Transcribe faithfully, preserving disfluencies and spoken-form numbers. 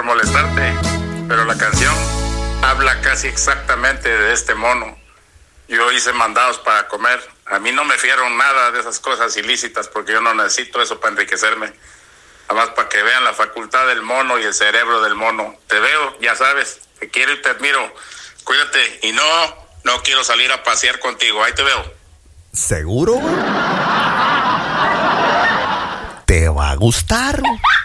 molestarte, pero la canción habla casi exactamente de este mono. Yo hice mandados para comer. A mí no me fieron nada de esas cosas ilícitas porque yo no necesito eso para enriquecerme. Además, para que vean la facultad del mono y el cerebro del mono. Te veo, ya sabes, te quiero y te admiro. Cuídate. Y no, no quiero salir a pasear contigo. Ahí te veo. ¿Seguro? ¿Te va a gustar?